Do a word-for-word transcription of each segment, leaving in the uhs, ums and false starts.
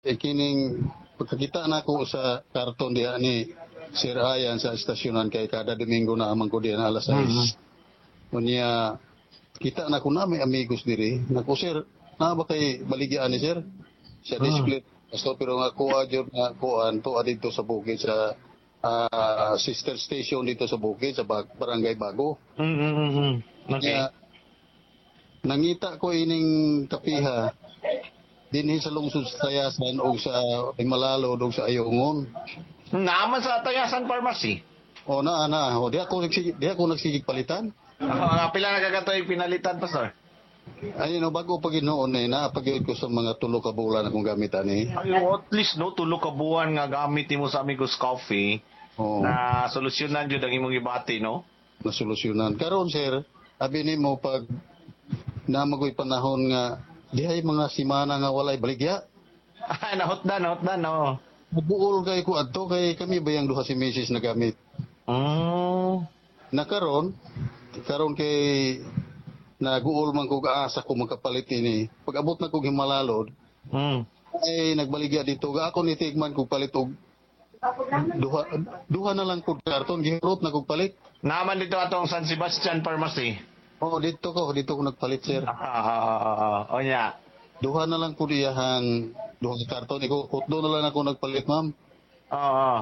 Eh, kining pagkakita na ko sa karton diha ni Sir Ayan sa estasyonan kay kada Domingo na amang ko diyan alas sais. Mm-hmm. Unya kita na ko na may amigos diri. Nako sir, na ba kay baligyan ni sir? Sa display. So pero nga ko adyo na kuan to adito sa bukid sa uh, sister station dito sa bukid sa Barangay Bago. Mm-hmm. Okay. Kaya, nangita ko ining kapiha dinhi sa lungsod sa Tayasan o sa Himalalo o sa Ayungon. Naaman sa Tayasan Pharmacy. O na na, o di ako nagsigig, di ako nagsigig palitan. Ah, uh, pila na kagatoy pinalitan pastor? Ay no, bago pag inoon eh naapagid ko sa mga tulo ka bulan akong gamitan eh. Ay, at least no tulo ka buwan nga gamit mo sa Amigos Coffee. Oh. Na solusyonan jud ang imong ibati no? Na solusyonan. Karon sir, abi nimo pag namagoy panahon nga dihay mga simana nga walay baligya. Ah, nahutdan, nahutdan, no. Nabuol kay ko adto kay kami bayang duha si Missus na gamit. Mm. Nakaron, karon kay naguol man ko gaasa ko makapalit ini. Pag abot na ko Himalalod, mm. ay nagbaligya dito ga ako nitigman ko palit og duha duha na lang ko karton gihurot na ko palit. Naman dito atong San Sebastian Pharmacy. Oh, dito ko, dito ko nagpalit, sir. Ah, ah, ah, ah. O niya. Duha na lang po diyahang, duha ka karton. Iko, kutdo na lang ako nagpalit, ma'am. Oo. Ah, ah.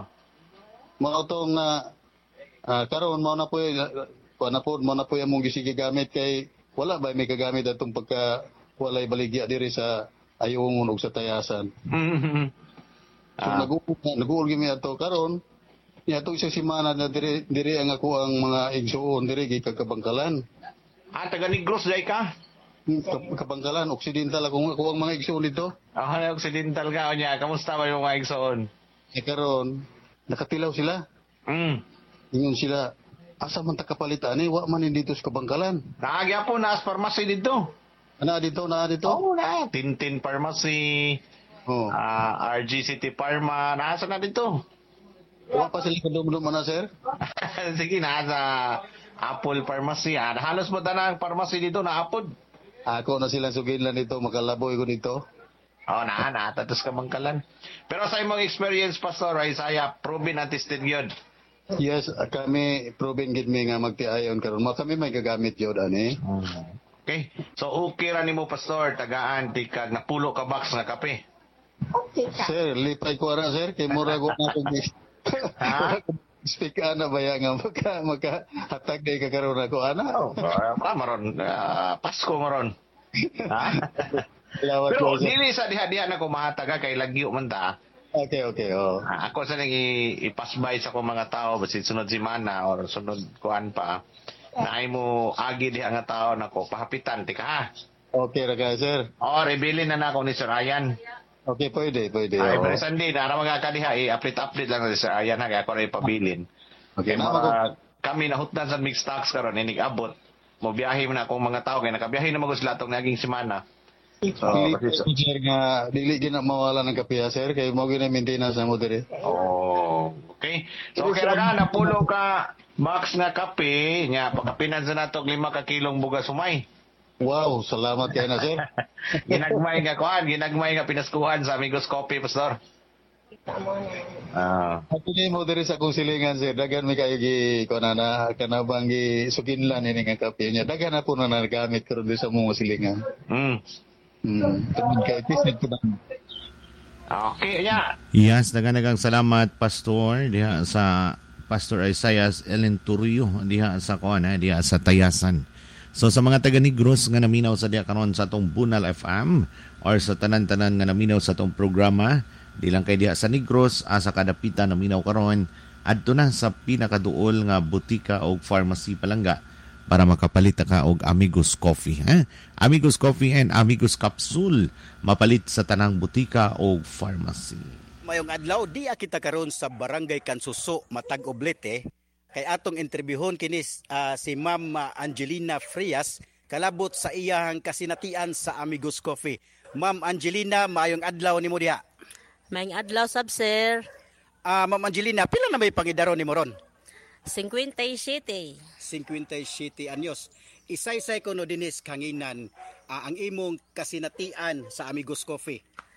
Mga itong na, uh, karon mo na po, uh, na po, mo na po yung mong gisigi gamit kay, wala ba may kagamit atong pagka, walay baligya diri sa Ayungon o sa Tayasan. Mm-hmm. So, ah. nag-uul, nag-uul gimi ato karon, niya itong isa simana na diri, diri ang ako ang mga igsuon, diri, gikagkabangkalan. Ah, taga Negros day ka? Kabangkalan, Occidental ako, ako ang mga igsoon dito. Ah, oh, Occidental ka o niya. Kamusta ba yung mga igsoon? Eh karon, nakatilaw sila. Mm. Ingon sila, asa man takapalitan eh, wa man dito sa Kabangkalan. Naagya po, naas pharmacy dito. Na dito, na dito? Oo, oh, na. Tintin Pharmacy, oh. uh, R G City Pharma, naasa na dito. Wa pa sila kadumdum na, sir? Sige, nasa Apple Pharmacy. Ah, halos mo na ang pharmacy dito na Apple. Ako na silang suginlan dito, makalaboy ko dito. Oo, oh, na, na, tatos ka mangkalan. Pero sa imong experience, Pastor Isaiah, proven and tested yun. Yes, kami, proven gid mi nga magtiayon karon. Mo kami may gagamit yun, ani. Okay. So, okay ra nimo, Pastor, tagaan, di ka, napulo ka box nga kape. Okay ka. Sir, lipay ko ra, sir, kay mura ko na kung ha? Speak ana ba yan nga maka, maka hatag day kakaroon ako ana? Oh, uh, maron, uh, Pasko maron. Ha? Pero dili sa diha-diha na ko mahataga kay lagyo man ta. Okay, okay, oh. Uh, ako sa nang ipasbay sa ko mga tao basit sunod semana or sunod kuan pa. Naay mo agi diha nga tao nako pahapitan ti ka ha. Okay ra ka, sir. Oh, rebilin na nako ni Sir Ayan. Okay, pwede, pwede. Ay, pero Sunday, na mga kadiha, i-update-update lang sa ayan na, kaya ako na ipabilin. Okay, na mga, kami nahutdan sa mixed stocks karon inig abot. Mo biyahe na akong mga tao, kaya nakabiyahe na mag sila itong naging semana. So, dili, sir, nga, dili gina mawala ng kapiya, sir, kaya mo gina maintenance na mo dire. Oh, okay. So, kaya nga, napulo ka box nga kape, nga, pagkapinan sa nato lima ka kilong bugas sumay. Wow, salamat kayo na, sir. Ginagmay nga kuhan, ginagmay nga pinaskuhan sa Amigos Coffee, Pastor. Ah. Ako ni mo diri sa akong silingan, sir. Dagan mi kayo gi kunana kanabang gi sukinlan ini nga kape niya. Dagan na po na nagamit karon di sa mga silingan. Mm. Hmm. Tungod kay tisnet ko na. Okay, ya. Yes, dagan-dagang salamat, Pastor, diha sa Pastor Isaiah Ellen Turio diha sa kuan, diha sa Tayasan. So sa mga taga Negros nga naminaw sa diya karon sa atong Bunal F M or sa tanan-tanan nga naminaw sa atong programa, di lang kay diya sa Negros, asa kadapitan naminaw karon adto na sa pinakaduol nga butika o pharmacy palangga para makapalit ka og Amigos Coffee, ha? Amigos Coffee and Amigos Capsule mapalit sa tanang butika o pharmacy. Mayong adlaw di kita karon sa Barangay Kansuso, Matag Oblete. Kay atong interbyuhon kinis uh, si Ma'am Angelina Frias kalabot sa iyang kasinatian sa Amigos Coffee. Ma'am Angelina, maayong adlaw nimo diha. Maayong adlaw sab sir. Ah, uh, Ma'am Angelina, pila na may pangidaro nimo ron? fifty-seven. fifty-seven anyos. Isay-say ko no dinis kanginan uh, ang imong kasinatian sa Amigos Coffee.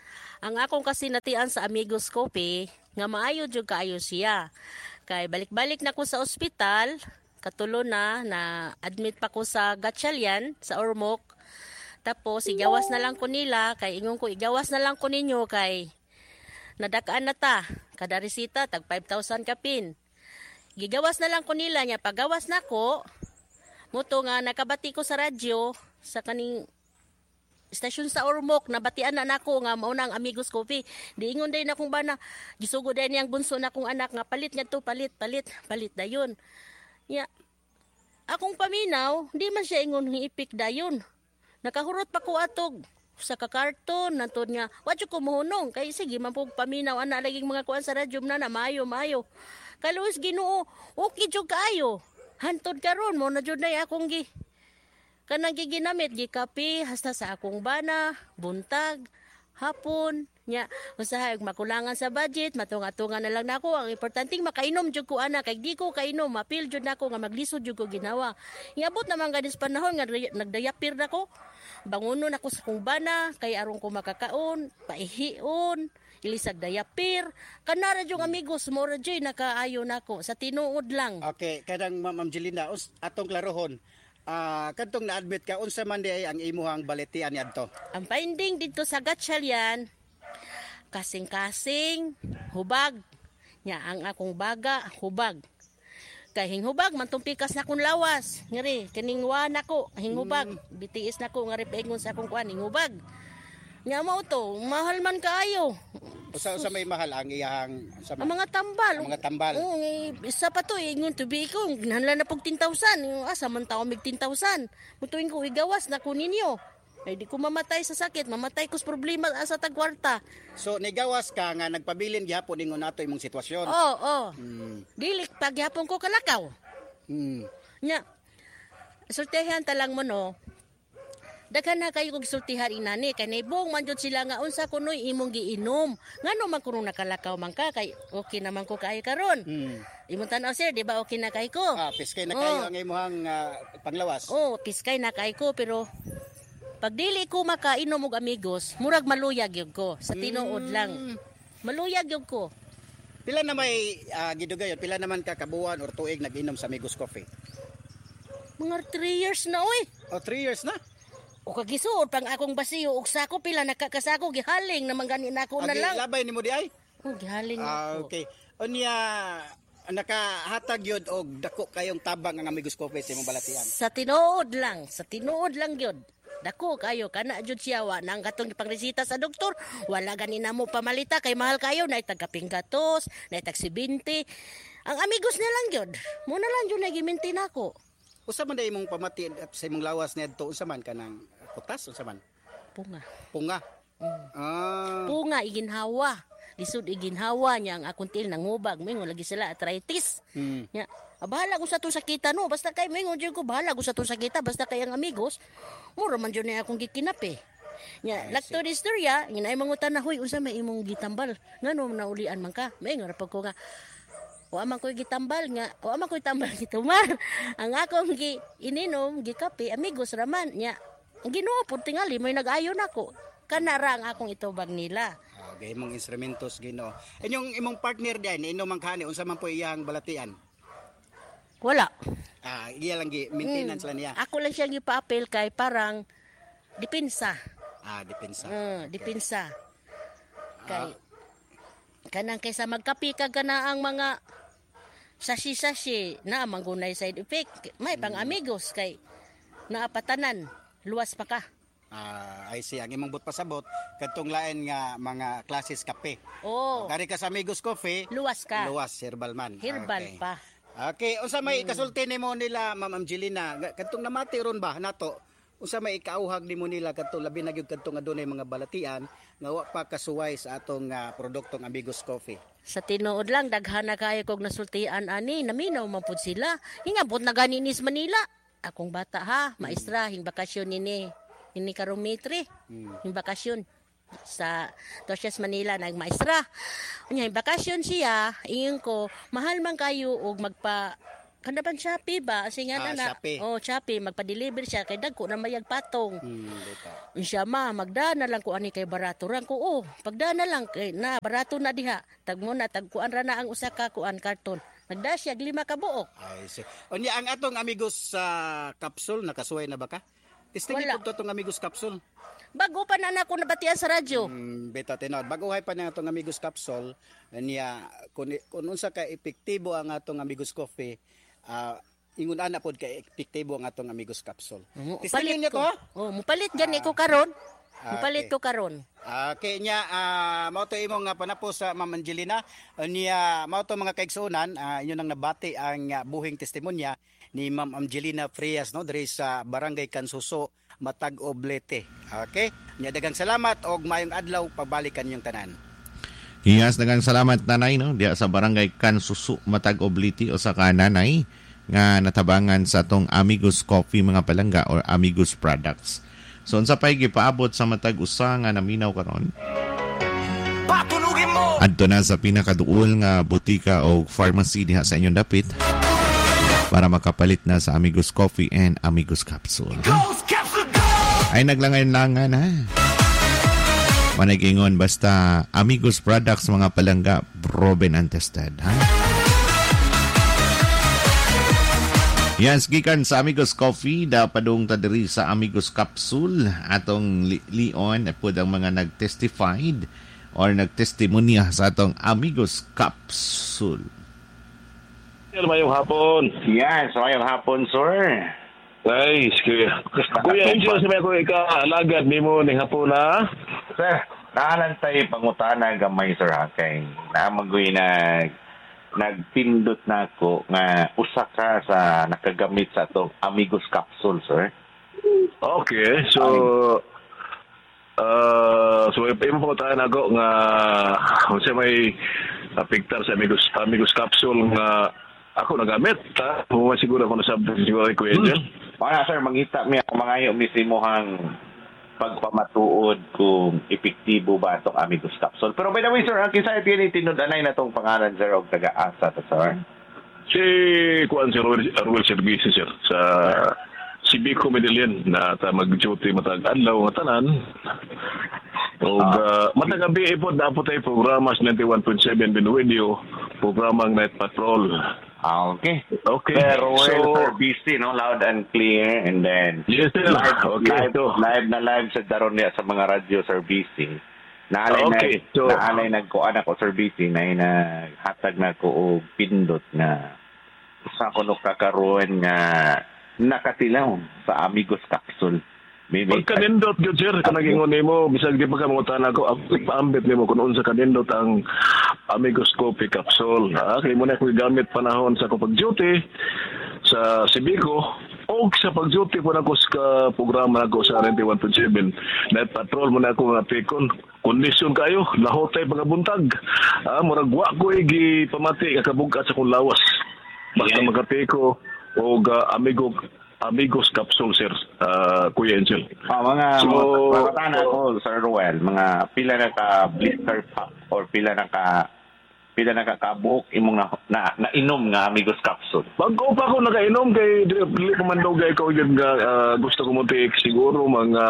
Ang akong kasinatian sa Amigos Coffee, nga maayo jud kaayo siya. Kay balik-balik na ko sa ospital, katulo na, na admit pa ko sa Gatchalian, sa Ormoc. Tapos, igawas na lang ko nila, kay ingon ko, igawas na lang ko ninyo, kay nadakaan na ta, kada resita, tag five thousand kapin. Gigawas na lang ko nila niya, pagawas na ko, muto nga nakabati ko sa radyo, sa kaning stasyon sa Ormoc, nabatian na nako nga mauna ang Amigos Coffee. Di ingon din akong bana, gisugo din yang bunso na akong anak nga palit nga to, palit, palit, palit dayon. Ya, akong paminaw, di man siya ingon ipik dayon. Nakahurot pa ko atog sa kakarton, nantod nga, wadyo ko muhunong, kay sige, man po paminaw, ana, laging mga kuan sa radyo na na, mayo, mayo. Kaluwas Ginoo, okay jud kaayo. Hantod karon mo na jud nay akong gi kanang giginamit gikapi hasta sa akong bana, buntag, hapon nya usahay makulangan sa budget, matunga-tunga na lang nako. Ang importanteng makainom jud ko ana, kay di ko kainom mapil jud nako nga maglisod jud ko ginawa. Iabot naman gadis panahon nga nagdayapir nako. Bangunon ako sa akong bana kay aron ko makakaon, paihion, ilisag dayapir. Kanara jung amigos mo ra jay nakaayo nako sa tinuod lang. Okay, kadang Ma'am Angelina, us atong klarohon. Ah, kadtong na-admit ka unsa man di ay ang imuhang baletian niadto? Ang finding dito sa Gatchalian, kasing-kasing, hubag. Nya ang akong baga, hubag. Kay hinghubag man tong pikas na akong lawas. Ngari, kining wa nako, hinghubag. Bitiis nako nga ripengon sa akong kuan, hinghubag. Nya mao to, mahal man kaayo. Usa usa may mahal ang iyang sa Ang mga tambal. ang mga tambal. Oo, eh, isa pa to, ingon to be ko, nanla na pog ten thousand. Yung asa man tao mig ten thousand. Mutuin ko igawas na ko ninyo. Ay di ko mamatay sa sakit, mamatay ko sa problema sa tagwarta. So nigawas ka nga nagpabilin gihapon ingon nato imong sitwasyon. Oo, oo. Hmm. Dili paghapon ko kalakaw. Hmm. Nya. Sultihan talang mo no. Daghan na kayo kog sultihan inani kay naibong man jud sila nga unsa kunoy imong giinom. Ngano man kuno nakalakaw man ka kay okay naman ko kay karon. Hmm. Imong tan-aw sir, di ba okay na kay ko? Ah, piskay na kayo Oh. ang imong ah, panglawas. Oh, piskay na kay ko pero pag dili ko makainom og amigos, murag maluyag gyud ko sa tinuod lang. Maluyag gyud ko. Pila na may uh, gidugayon, pila naman ka kabuan or tuig nag-inom sa Amigos Coffee? Mga three years na oy. O three years na? O kagisuod pang akong basiyo ug sako pila nakakasako gihaling naman gani nako na Agi lang. labay nimo di ay? Oh, gihaling Ah, nako. okay. Unya nakahatag yun og dako kayong tabang ang Amigos Coffee sa imong balatian. Sa tinuod lang, sa tinuod lang gyud. Dako kayo kana jud siya wa nang katong ipangresita sa doktor, wala gani namo pamalita kay mahal kayo na itag kaping gatos, na itag sibinte. Ang amigos na lang gyud. Mo na lang jud nagiminti nako. Usa man day imong pamati sa imong lawas niadto unsa man kanang kutas unsa man? Punga. Punga. Ah. Punga iginhawa. Lisod iginhawa niya ang akong til nangubag. Mingon lagi sila arthritis. Hmm. Nya, ah, bahala ko sa to sakita no. Basta kay mingon jud ko bahala ko sa to sakita basta kay ang amigos. Mura man jud na akong gikinap eh. Nya, lakto di istorya, inay mangutan na huy unsa may imong gitambal. Ngano naulian man ka? Mingon ra pag ko nga wa man ko'y gitambal nga, wa man ko'y tambal gitumar. Ang akong gi ininom, gikape, amigos raman nya. Ang Ginoo pud tingali may nag-ayo nako. Kana ra ang akong itubag nila. Okay, imong instrumentos Ginoo. Inyong imong partner diay inom man kani unsa man po iyang balatian? Wala. Ah, iya lang gi maintenance lang niya. Ako lang siya gipa-apel kay parang depensa. Ah, depensa. Mm, depensa. Kay kanang kaysa magkapi ka gana ang mga sashi-sashi na manggunay side effect. May pang amigos kay naapatanan. Luwas pa ka. Ah, I see. Ang imong but pasabot kadtong lain nga mga klases kape. Oh, Kari ka sa Amigos Coffee, luwas ka. luwas herbal man. Herbal Okay. pa. Okay, unsa may kasulti nimo nila Ma'am Angelina? Ga- Kadtong namati ron ba nato? Unsa may ikauhag nimo nila kadtong labi na gyud kadtong adunay mga balatian nga wa pa kasuway sa atong ah, produktong Amigos Coffee? Sa tinuod lang, daghan na kayo kog nasultian ani, naminaw man pud sila. Hingabot na ganinis Manila. Akong bata ha, maestra, hing bakasyon nini. Ini karong Mitri, hing bakasyon sa Torres Manila nagmaestra. Unya hing bakasyon siya, ingon ko, mahal man kayo og magpa Kanaban Shopee ba? Kasi nga Ah, na, Shopee. oh, Shopee, magpa-deliver siya kay dagko na mayag patong. Hmm, beta. Siya ma, magdana lang ko ani kay barato ran ko. Oh, pagdana lang kay na barato na diha. Tag mo na tagkuan ra na ang usa ka kuan karton. Nagda siya lima ka buok. Ay, see. Unya ang atong amigos sa capsule nakasuway na ba ka? Testingin Wala. po to tong amigos capsule. Bago pa na nako nabatian sa radyo. Hmm, beta tinod. Baguhay pa na atong amigos capsule niya kun kun unsa ka epektibo ang atong amigos coffee. Ah, ingon ana pod kay epektibo ang atong amigos capsule. Oh, Testingin niyo ko. Oh, mupalit gani ko karon. Ah, Mupalit okay. ko karon. Okay niya, ah mao to imong nga panapo sa Ma'am Angelina. Uh, niya mao to mga kaigsuonan, uh, inyo nang nabati ang uh, buhing testimonya ni Ma'am Angelina Frias no diri sa Barangay Kansuso, Matag Oblete. Okay? Nya daghang salamat og mayong adlaw pabalikan yung tanan. Yes, daghang salamat nanay no diya sa Barangay Kansusu, Matag Obliti o sa kananay nga natabangan sa tong Amigos Coffee mga palangga or Amigos Products. So unsa pay gipaabot sa matag usa nga naminaw karon? Patulugin mo! Adto na sa pinakaduol nga butika o pharmacy diha sa inyong dapit para makapalit na sa Amigos Coffee and Amigos Capsule. Ghost Capsule Go! Ay naglangan-langan ha. Managingon basta Amigos Products mga palangga proven and tested ha. Yes, gikan sa Amigos Coffee, dapadong tadiri sa Amigos Capsule, atong li- Leon, po ang mga nag-testified or nag-testimonya sa atong Amigos Capsule. Sir, mayong hapon. Yan, so ngayong hapon, sir. Nice, kuya. Kuya Angel, sabi ko ika-alagad ni mo ng hapon na. Sir, naalan tayo pangutana gamay, sir, ha, kay naamagoy nag nagpindot na ako nga usa ka sa nakagamit sa itong Amigos Capsule, sir. Okay, so uh, so imo po tayo na ako nga kasi may picture sa Amigos Amigos Capsule nga ako nagamit, ha? Kung siguro ako nasabot siguro kay Kuya Angel. Wala, sir, mangita mi ako mangayo misimohang pagpamatuod kung epektibo ba itong Amigos Capsule. Pero by the way, sir, ang kinsa yung tinudanay na itong pangalan, sir, o taga-asa to, sir? Si Kuan si Ruel, Ruel Services, sir, sa Sibico Medellin na ta mag-duty matag adlaw nga tanan. O uh, matag gabi ipod na po tayo programa sa ninety-one point seven Binuedio, programang Night Patrol. Ah, okay. Okay. Pero well, So- sir, B C, no? Loud and clear. And then, Yes, sir. live, Okay, live, so- live na live sa daron niya sa mga radyo, sir, B C. Naalay Okay, na, so- naalay nagkuan ako, sir, B C, na naghatag na ko og pindot na sa kuno kakaroon nga nakatilaw sa Amigos Capsule. Maybe, Pagka-nindot yun, sir, kanagingon nimo bisag di pa ka mga tanah ko, paambit nimo kung unsa ka-nindot ang Amigos Coffee Capsule. Ah, kaya mo na ako gamit panahon sa akong pag-duty sa Sibico o sa pag-duty po na ko sa programa ko sa ninety-one point seven. Night Patrol mo na ako nga pikon. Kondisyon kayo, lahotay pagabuntag. Ah, murag wa ko igi pamati kakabugat sa kong lawas. Basta Yeah. magkapiko o uh, amigo Amigos Capsule, sir, uh, Kuya Angel. Ah, mga So- mga mga tana ko, Sir Ruel, mga pila na ka blister pack or pila na ka pila na ka kabuok imong na, na, nainom nga Amigos Capsule. Bago pa ako nakainom kay dili dili ko man daw gay ko yun nga ah, gusto ko mo take siguro mga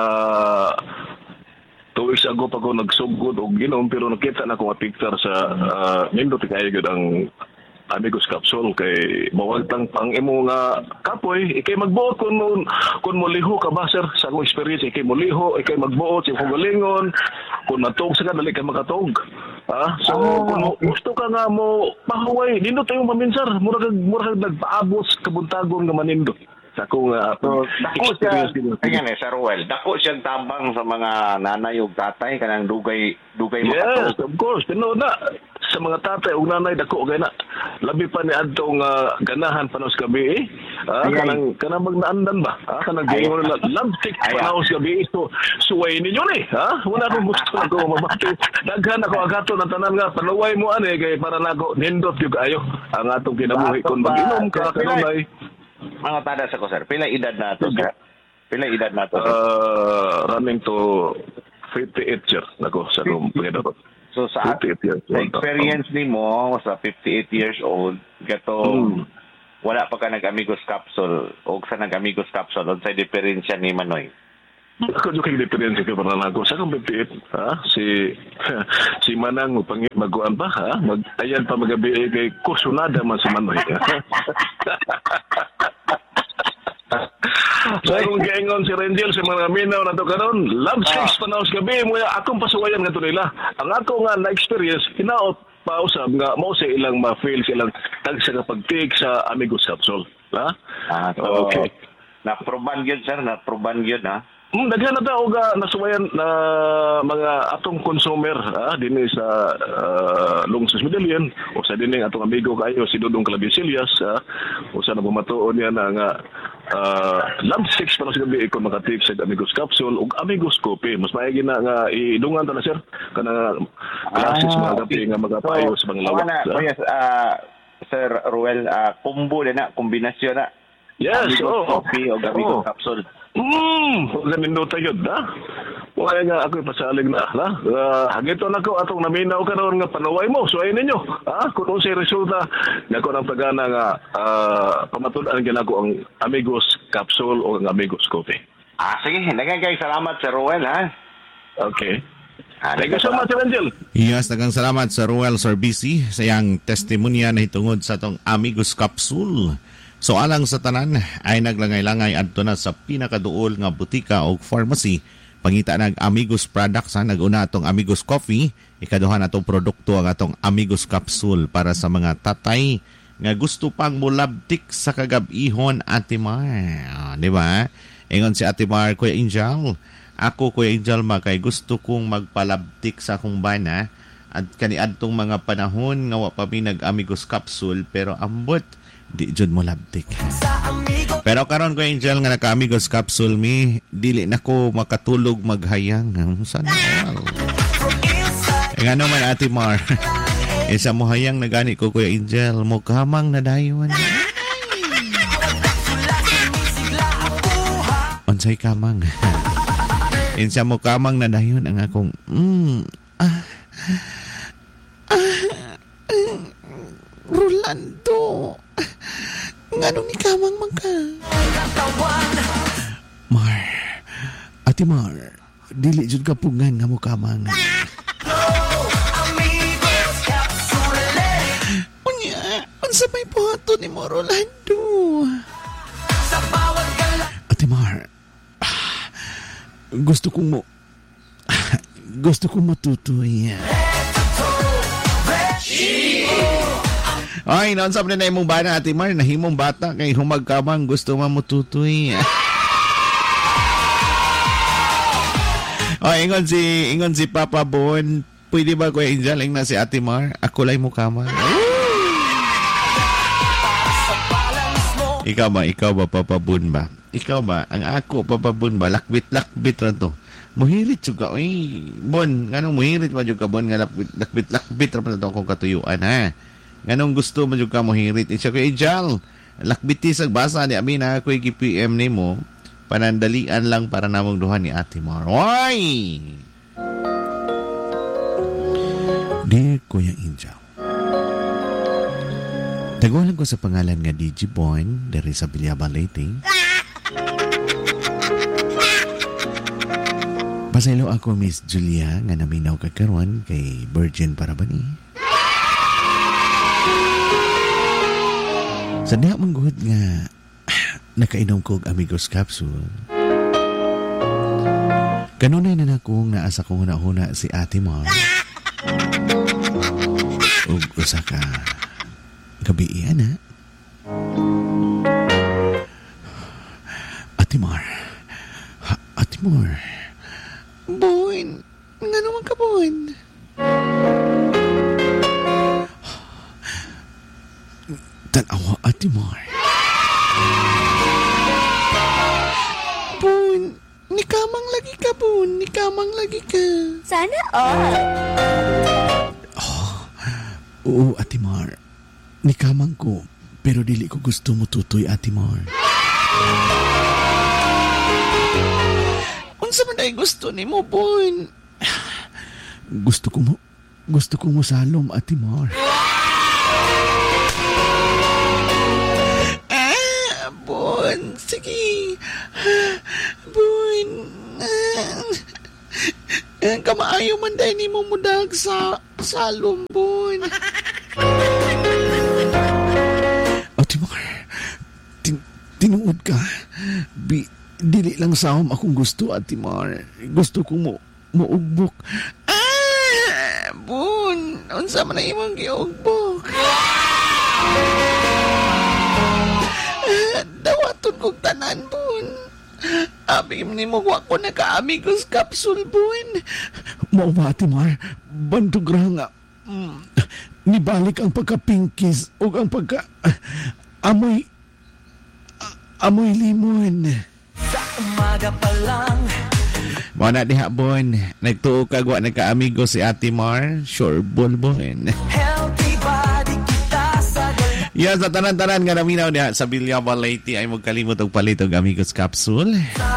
two weeks ago pa ko nagsugod og inom pero nakita na ko nga picture sa uh, nindot kayo gyud ang Amigos Capsule kay bawal tang pang imo nga kapoy ikay magbuot kun mo kun mo liho ka ba sir sa akong experience ikay mo liho ikay magbuot sa imong galingon kun matog sa ka dali ka makatog ha so Ah, kung mo- gusto ka nga mo pahuway nindot tayo maminsar mura kag mura kag nagpaabot sa kabuntagon nga manindot sa akong uh, So, dako siya, experience din. ayan eh, Sir Ruel, dako siyang tabang sa mga nanay ug tatay kanang dugay dugay Yes, makatog. of course. Pero na, sa mga tatay ug nanay dako kay na labi pa ni adtong uh, ganahan panos gabi eh. Ah, Ay, ay. kanang kanang magnaandan ba? Ah, kanang Ay, gingon ay. na lamtik Ay, ay. panos gabi so suway ninyo ni, ha? Wala akong gusto ko mabati. Daghan ako agato na tanan nga panuway mo ani kay para nako nindot gyud kayo ang atong kinabuhi Dato kon ba, mag-inom ka sir, pilay? kanunay. Mga tada sa ko, sir. Pila edad na to, sir? Pila edad na to, sir? Uh, running to fifty-eight years nako sa akong pagkadapot. So sa, fifty-eight years sa old. experience ni mo sa fifty-eight years old, Hmm. gatong wala pa ka nag-Amigos Capsule o sa nag-Amigos Capsule, unsay diferensya ni Manoy? Ako yung kay diferensya ka para na ako. Sa kong bipiit, ha? Si, si Manang, pang maguan pa, ha? Mag, ayan pa magabi kay kusunada man si Manoy. So, kung gaingon si Rangel, si mga minaw na to karon, love sex pa na sa gabi, mo akong pasuwayan nga to nila. Ang ako nga na-experience, hinaot, pausap nga mo sa ilang ma-feel silang tag sa kapagtik sa Amigos Capsule. Ha? Ah, so, okay. Na-proban yun, sir. Na-proban yun, ha? Hmm, daghan na daw ga nasuwayan na mga atong consumer ah, din sa uh, Lungsod Medellin o sa dining atong amigo kayo si Dudong Calabicillas ah, o sa nabumatuon niya na nga uh, love six pa na sa gabi kung makatik sa Amigos Capsule o Amigos Coffee. Mas maigi na nga idungan ta na sir kana classes ah, mga gabi okay. Nga magapayo so, sa mga lawak. So, yes, uh, Sir Ruel, uh, combo din na, kombinasyon na. Yes, Amigos oh. Coffee o Amigos oh. Capsule. Hmm, ganin do tayo da. Wala nga ako ipasalig na, ha? Uh, hagito na ko atong naminaw karon nga panuway mo. So ay ninyo, ha? Kung unsay resulta nako nang pagana nga uh, pamatud-an gyud ako ang Amigos Capsule o ang Amigos Coffee. Ah, sige, nagagay salamat Sir Ruel, ha? Okay. Ah, thank you so much, Angel. Yes, nagang salamat Sir Ruel Sir B C sa iyang testimonya na hitungod sa tong Amigos Capsule. So alang sa tanan ay naglangay-langay adto na sa pinakaduol nga butika o pharmacy pangita nag Amigos products ha, naguna atong Amigos Coffee, ikaduha na atong produkto ang atong Amigos Capsule para sa mga tatay nga gusto pang mulabtik sa kagab-ihon Ate Mar. Ah, di ba? Ingon si Ate Mar, Kuya Angel, ako Kuya Angel makay gusto kong magpalabtik sa akong bana at kaniadtong mga panahon nga wa pa mi nag Amigos Capsule pero ambot di jud mo labtik. Pero karon ko Angel nga naka Amigos Capsule mi, dili nako makatulog maghayang. Sana all. E nga naman Ate Mar, isa mo hayang na gani ko Kuya Angel, mo kamang nadayon. Unsay kamang? Isa mo kamang nadayon ang akong mm, ah, ah, Rolando. Nganong ni kamang magka? Mar, Ate Mar, dili jud ka pungan nga mo kamang. Unya, unsa may buhaton ni mo Rolando? Ate Mar, gusto kong mo gusto kong matutoy. Ay, naon sa na imong bana Ate Mar, nahimong bata kay humagkamang gusto man mo tutoy. Ay, ingon si ingon si Papa Bon, pwede ba Kuya Angel ing na si Ate Mar? Ako lay mo kamang. Ikaw ba, ikaw ba Papa Bon ba? Ikaw ba, ang ako Papa Bon ba, lakbit-lakbit ra to. Muhirit jud ka, oy. Bon, nganong muhirit man jud ka Bon nga lakbit-lakbit ra pa to akong katuyuan ha. Nganong gusto mo jud ka muhirit? Isa ko Angel, lakbiti sa basa ni Amina ako G P M nimo, panandalian lang para namong duha ni Ate Mar. Oy! Dear Kuya Angel, tagulan ko sa pangalan nga D J Bon dari sa Bilyaba Leyte. Pasaylo ako Miss Julia nga naminaw kagkaroon kay Virgin para ba ni? Sa diha mangguhit nga nakainom ko og Amigos Capsule. Kanunay na nakong naasa ko huna-huna si Ate Mar. Ug usa ka gabi iyan ha. Ate Mar. Ha, Ate Mar. Boy, nga naman ka, Boy. Tanawa, Ate Mar. Boy, ni kamang lagi ka, Boy. Ni kamang lagi ka. Sana all. Oh, oo, Ate Mar. Ni kamang ko, pero dili ko gusto mo tutoy, Ate Mar. Unsa man ay gusto ni mo, Boy? Gusto ko mo, gusto ko mo salom, Ate Mar. Sige. Bun. Kamaayo man dahil ni mo mudag sa salong, Bun. O, Timor. Tin- tinuod ka. Bi- dili lang sahom akong gusto, at Timor. Gusto kong mo muugbok. Ah! Bun! Unsa man na imong giugbok? Dawaton kong tanan, Bun. Abim ni mo ko naka-amigos capsule, Bun. Mao ba, Timar? Bandog ra nga. Mm, nibalik ang pagka-pinkis o ang pagka... Uh, amoy... Uh, amoy limon. Sa umaga pa lang. Mao na diha, Bun. Nagtuo ka wa naka-amigo si Ate Mar. Sure, Bun, Bun. Healthy body kita sa yan, sa tanan-tanan nga naminaw niya sa Bilyaba Leyte ay magkalimot og palit og Amigos Capsule.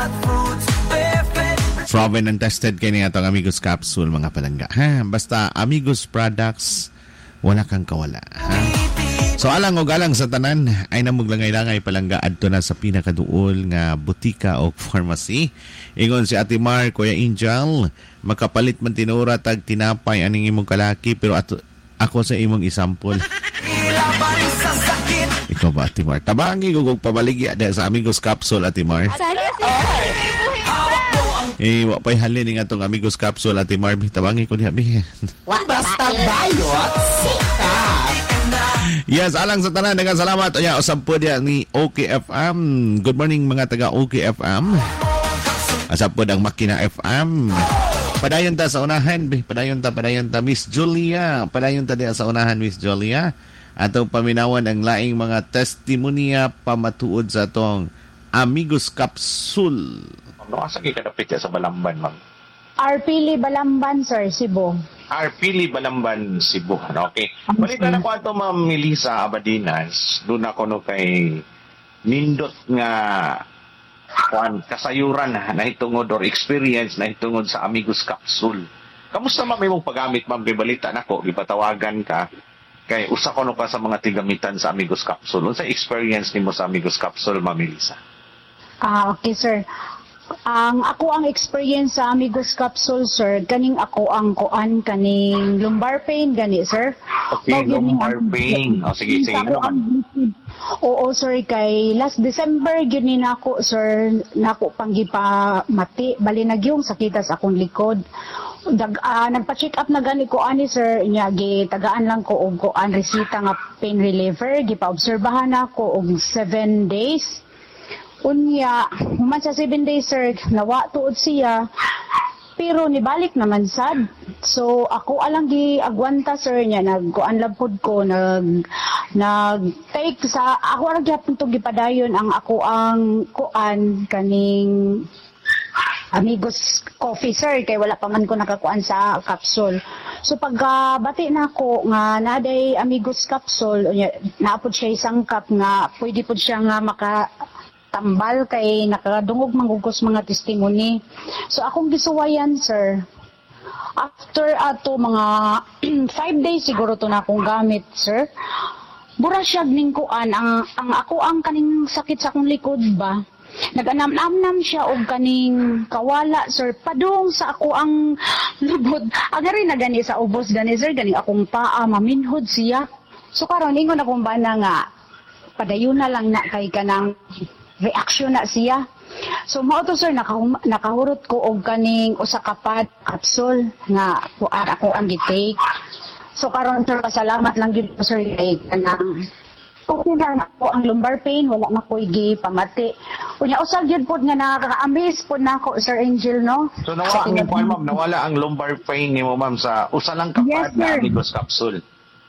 Proven and tested kay niya itong Amigos Capsule, mga palangga. Ha? Basta Amigos products, wala kang kawala. Ha? So alang og alang sa tanan ay namuglangay-langay palangga adto na sa pinakaduol nga butika o pharmacy. Ingon si Ate Mar, Kuya Angel, makapalit man tinura tag tinapay aning imong kalaki pero ato, ako sa imong isampol. Ikaw ba, Ate Mar? Tabangi gugog pabaligya dahil sa Amigos Capsule, Ate Mar. Eh, wa pa'y halin nga itong Amigos Capsule, Ate Mar. Tabangi ko niya, Bi. Basta bayot, sikat. Yes, alang sa tanan, dagang salamat. Oya, usap po diya ni O K F M. Good morning, mga taga O K F M. Asap po ang Makina F M. Padayon ta sa unahan, Bi. Padayon ta, padayon ta, Miss Julia. Padayon ta diya sa unahan, Miss Julia. Atong paminawan ang laing mga testimonya pamatuod sa atong Amigos Capsule. Ano asa kay kadapit sa Balamban, ma'am? Arpili Balamban, sir, Cebu. Arpili Balamban, Cebu. Okay. Balikan ako ato, Ma'am Melissa Abadinas. Doon ako no kay nindot nga kuan kasayuran na hitungod or experience na hitungod sa Amigos Capsule. Kamusta, ma'am, imong paggamit, ma'am? Gibalita nako, gipatawagan ka kay usa ko no ka sa mga tigamitan sa Amigos Capsule. Unsa experience nimo sa Amigos Capsule, Ma'am Melissa? Ah, okay, sir. Ang ako ang experience sa Amigos Capsule, sir, kaning ako ang kuan kaning lumbar pain gani, sir. Okay, so, lumbar pain. O, sige, sige naman. Oo, sir, kay last December gyud na ako, sir, nako panggipa mati, bali nagyong sakitas akong likod. Dag, uh, nagpa-check up na gani ko ani, sir, nya gi tagaan lang ko og kuan resita nga pain reliever, gipa-obserbahan ako og seven days. Unya, human sa seven days, sir, nawa tuod siya, pero nibalik naman sad. So, ako alang gi agwanta, sir, niya, nagkuan labpod ko, nag, nag-take sa, ako alang gyapon to gipadayon ang ako ang kuan kaning Amigos Coffee, sir, kay wala pa man ko nakakuan sa capsule. So, pag uh, bati na ako nga naday Amigos Capsule, naapod siya isang cup nga, pwede po siya nga maka tambal kay nakadungog mangugos mga testimony. So akong gisuwayan, sir. After ato mga five days siguro to na akong gamit, sir. Bura siya ning kuan ang ang ako ang kaning sakit sa akong likod ba. Naganam-namnam siya og kaning kawala, sir. Padung sa ako ang lubod. Agari na gani sa ubos gani, sir, gani akong paa maminhod siya. So karon ingon akong bana nga padayon na lang na kay kanang reaksyon na siya. So mao to, sir, nakahum- nakahurot ko og kaning usa ka pad capsule nga kuan ako ang gitake. So karon, sir, pasalamat lang gyud, sir, kay kanang okay na ako ang lumbar pain, wala na ko'y gipamati. Unya usag gyud pod nga nakaka-amaze pod nako, Sir Angel, no? So nawala ang point, ma'am, nawala ang lumbar pain nimo, ma'am, sa usa lang ka Yes, pad na sir. Amigos Capsule.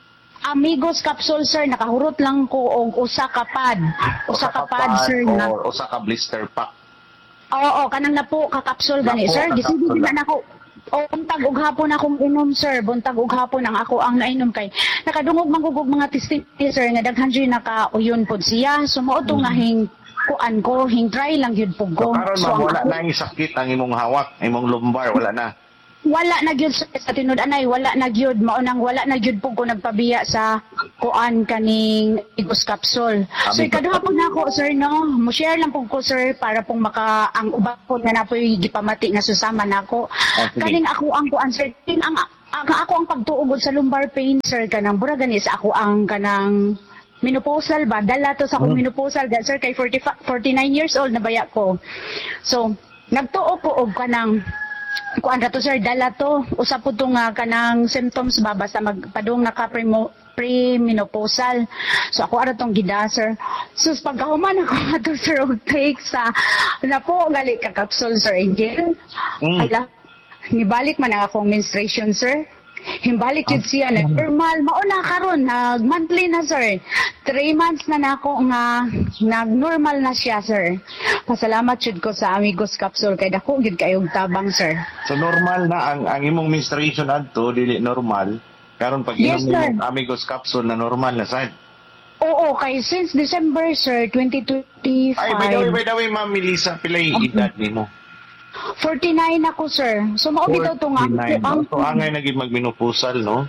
Amigos Capsule, sir, nakahurot lang ko og usa ka pad. Usa ka pad, sir, nga. or usa ka blister pack. Oo, kanang napo ka capsule gani, Napo sir. ka Gisige capsule. na nako. O buntag ug hapon akong inom, sir. Buntag ug hapon ang ako ang nainom kay nakadungog mangugog mga testimony, sir, nga daghan jud naka-uyon pod siya. Sumuot mm. nga hing kuan ko, hing try lang gyud pug So ko. karon, So, ma'am, ang wala ako- na yung sakit ang imong hawak, imong lumbar, wala na. wala na gyud sir, sa tinud anay wala na gyud mao nang wala na gyud po ko nagpabiya sa kuan kaning Amigos Capsule. So ikaduha po nako sir no, mo share lang po ko sir para pong maka ang uban po nga napoy gipamati nga susama nako. Okay. Kaning ako ang kuan sir, kin ang, ang ako ang pagtuog sa lumbar pain sir kanang bura gani sa ako ang kanang menopausal ba, dala to sa akong menopausal da sir kay forty, forty-nine years old na baya ko. So nagtuo ko og kanang kuan ra to sir, dala to usa po to nga kanang symptoms ba basta magpadung naka pre-menopausal. So ako ara tong gida sir. So pagkahuman ako ato sir og take sa na po gali ka capsule sir Angel. Mm. Ala, nibalik man ang akong menstruation sir. Himbalik yun siya na normal. Mauna karon nag monthly na sir. Three months na nako nga nag-normal na siya sir. Pasalamat jud ko sa Amigos Capsule kay dako gid kayong tabang sir. So normal na ang ang imong menstruation adto dili normal. Karon pag Yes, inom sir. imong Amigos Capsule na normal na sad. Oo, kay since December sir twenty twenty-five. Ay, by the way, by the way, Ma'am Melissa, pilay edad nimo? forty-nine ako sir. So mao bitaw to nga forty-nine, ang no? So angay naging magmenopusal, no?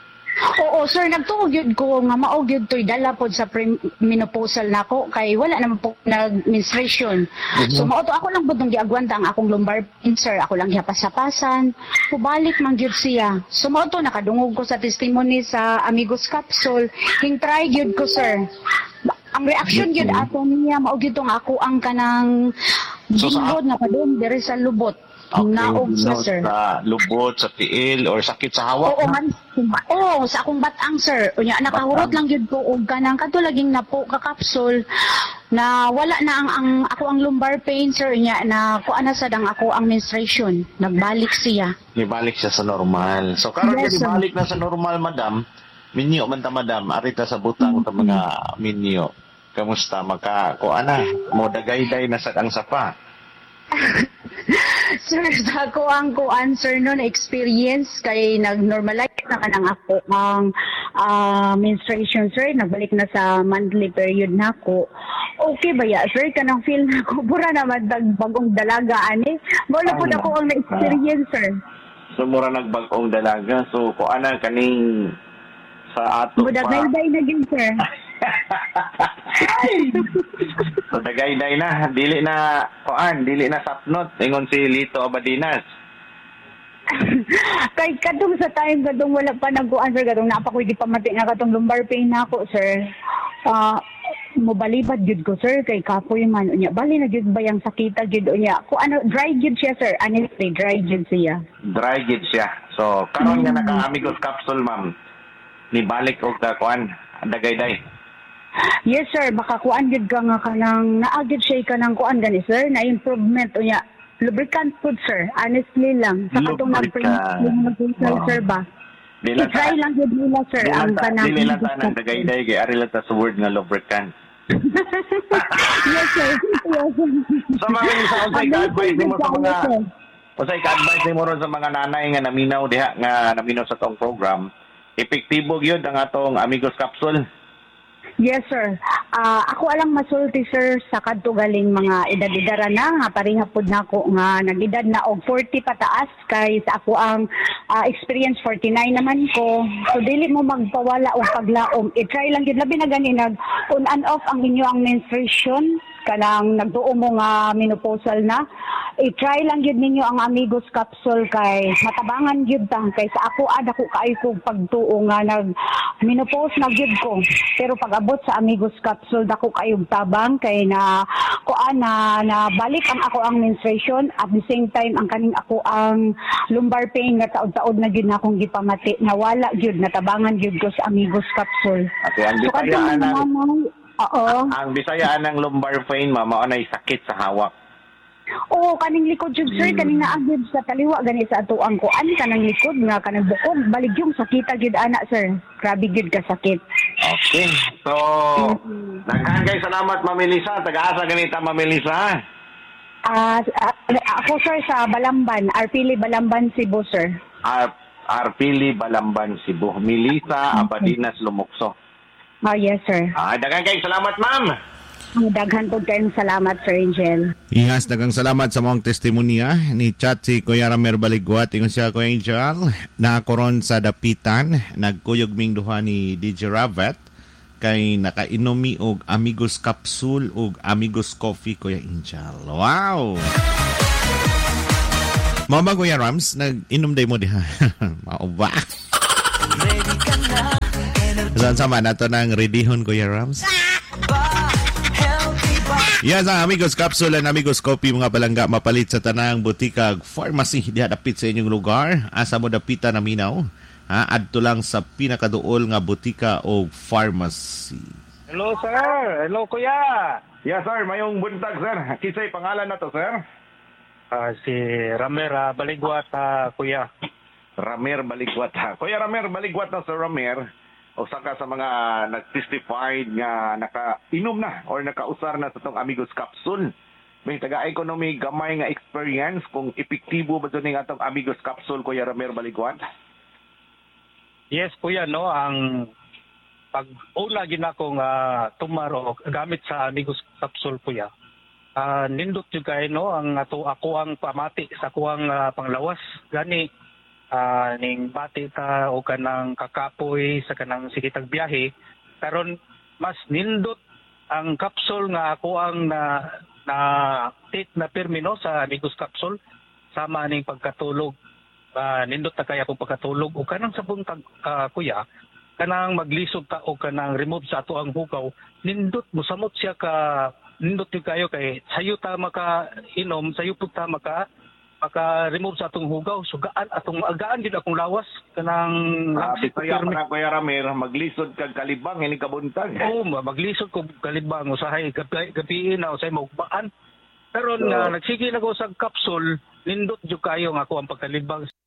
Oo sir, nagtuog yun ko nga mao gyud toy dala pod sa menopausal nako kay wala naman po nag menstruation. So mao to ako lang pud nung giagwanta ang akong lumbar pain sir, ako lang gihapas-hapasan. Pubalik man gyud siya. So mao to nakadungog ko sa testimony sa Amigos Capsule. Hing try gyud ko sir. Ang reaction gyud ato niya mao gyud tong ako ang kanang So, sa- ginggod nga padung diri sa lubot. Naog siya no, sir. sa lubot, sa tiil, or sakit sa hawak. Oo man. Oo, sa akong batang sir. Unya nakahurot lang gyud ko og kanang kadto laging napo ka capsule na wala na ang, ang ako ang lumbar pain sir unya na kuan na sad ang ako ang menstruation. Nagbalik siya. Ibalik siya sa normal. So karon Yes, yes, sir. ibalik na sa normal, madam. Minyo man ta, madam. Arita sa butang ta mga minyo. Kamusta maka kuan na mo dagayday na sad ang sapa. Sir, sa ako ang kuan sir no na experience kay nag-normalize na kanang ako ang ah, menstruation sir, nagbalik na sa monthly period nako. Okay ba ya sir kanang feel nako bura naman dag bagong dalaga ani. Wala pud ako ang na-experience sir. So mura nagbag-ong dalaga. So kuan na kaning sa ato pa. Budagay-day na gyud sir. So dagayday na, dili na kuan, dili na sapnot ingon si Lito Abadinas. Kay kadung sa time kadung wala pa nag-kuan sir kadung napa ko di pamati nga katong lumbar pain nako sir. Ah mobalibad gyud ko sir kay kapoy man unya bali na gyud bayang sakita gyud unya ko ano dry gyud siya sir honestly dry gyud siya. Dry gid siya. So karon nga naka Amigos Capsule, ma'am. Ni balik og ta kuan, dagayday. Yes sir, baka kuan gyud ka nga kanang naagid siya kanang kuan gani sir, na improvement unya. Lubricant food sir, honestly lang. Sa katong nag-print Lubricant. sir ba. Dili I-try lang gyud nila sir ang kanang dili lang ta nang dagayday kay ari lang ta sa word nga lubricant. Yes sir. Yes, sir. So mga sa unsay ka-advise nimo sa mga unsay ka-advise nimo ron sa mga nanay nga naminaw diha nga naminaw sa tong program, epektibo gyud ang atong Amigos Capsule. Yes, sir. Ah, ako alang masulti, sir, sa kadto galing mga edad-edara na nga parihapod na ako nga nagedad na og forty pataas kay sa ako ang ah, experience forty-nine naman ko. So dili mo magpawala og paglaom. I-try lang gid labi na gani nag on and off ang inyo ang menstruation kanang nagtuo mo nga menopausal na. I-try lang gid ninyo ang Amigos Capsule kay matabangan gyud ta kay sa ako ad ako kaayo kog pagtuo nga nag menopause na gyud ko. Pero pag abot sa Amigos Capsule dako kayog tabang kay na kuan na, na balik ang ako ang menstruation at the same time ang kaning ako ang lumbar pain nga taod-taod na gyud na akong gipamati nawala gyud natabangan gyud ko sa Amigos Capsule. Okay, ang So, kadto Bisayaan ng mamay- Oo. ang Bisayaan ng lumbar pain, mama, anay sakit sa hawak. Oo, kaning likod jud sir, Hmm. kaning naagid sa taliwa gani sa ato ang kuan kanang likod nga kanang bukog baligyong sakita gid ana sir. Grabe gid ka sakit. Okay. So, nagkaan kay salamat, Ma'am Melissa. Taga-asa ganita, Ma'am Melissa. Ah, ah, ako sir sa Balamban, Arpili Balamban, Cebu sir. Ar Arpili, Balamban, Cebu. Melissa Abadinas, Lumokso. Ah, yes sir. Ah, daghang kay salamat, ma'am. Daghan po kayong salamat, Sir Angel. Yes, dagang salamat sa mga testimonya ni chat si Kuya Ramer Baligwat. Ingon siya, Kuya Angel, nakakoron sa dapitan, nagkuyog ming duha ni D J Ravet, kay nakainomi og Amigos Capsule og Amigos Coffee, Kuya Angel. Wow! Mao ba, Kuya Rams, nag-inom day mo diha? Mao ba? Ready ka na. Saan sama nato ng readyhon, Kuya Rams? Yes, ang Amigos Capsule and Amigos Coffee, mga palangga mapalit sa tanang butika pharmacy diha dapit sa inyong lugar. Asa mo dapita na minaw? Ha, adto lang sa pinakaduol nga butika o pharmacy. Hello, sir. Hello, kuya. Yes, sir. Mayong buntag, sir. Kisay pangalan na to, sir? Ah, si Ramer uh, Baligwat, uh, kuya. Ramer Baligwat, ha. Kuya Ramer Baligwat na, Sir Ramer. O saka sa mga nag-testified nga naka-inom na or nakausar na sa itong Amigos Capsule. May taga-economy gamay nga experience kung epektibo ba ito ng atong Amigos Capsule, Kuya Ramer Baligwat? Yes, kuya, no. Ang pag-una ginakong uh, tumaro gamit sa Amigos Capsule, kuya. Uh, nindot yung kayo, no, ang ato, ako ang pamati sa kuwang uh, panglawas. Gani, Uh, ning bati ta o kanang kakapoy sa kanang sikitag biyahe karon mas nindot ang capsule nga ako ang na na take na permino sa Amigos Capsule sama ning pagkatulog. Uh, nindot ta kaya akong pagkatulog o kanang sa buntag, uh, kuya, kanang maglisod ta o kanang remove sa ato ang hugaw, nindot mosamot siya ka nindot yung kayo kay sayo ta maka inom, sayo pud ta maka maka-remove sa atong hugaw. So, gaan, atong agaan din akong lawas. Kanang langsit. Kaya pa Kuya Ramer, maglisod kag kalibang, hindi kabuntag. Oo, maglisod ko kalibang. Usahay, gabi, gabiin na, usahay magbaan. Pero so, na, nagsige na ko sa capsule, nindot yung kayo nga ako ang pagkalibang.